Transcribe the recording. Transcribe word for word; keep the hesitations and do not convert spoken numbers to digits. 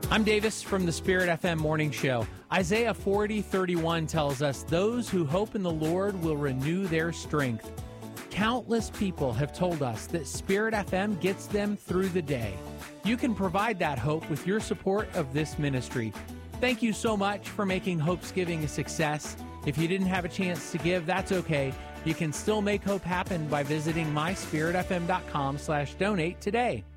I'm Davis from the Spirit F M Morning Show. Isaiah forty thirty-one tells us, "Those who hope in the Lord will renew their strength." Countless people have told us that Spirit F M gets them through the day. You can provide that hope with your support of this ministry. Thank you so much for making Hope's Giving a success. If you didn't have a chance to give, that's okay. You can still make hope happen by visiting my spirit f m dot com slash donate today.